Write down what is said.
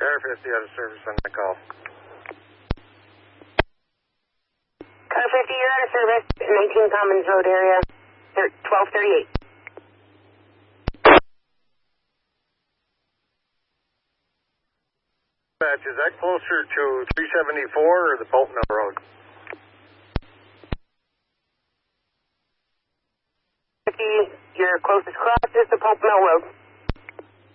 Car 50 out of service on the call. Car 50, you're out of service, 19 Commons Road area, 1238. Dispatch, is that closer to 374 or the Pulp Mill Road? 50, your closest cross is the Pulp Mill Road.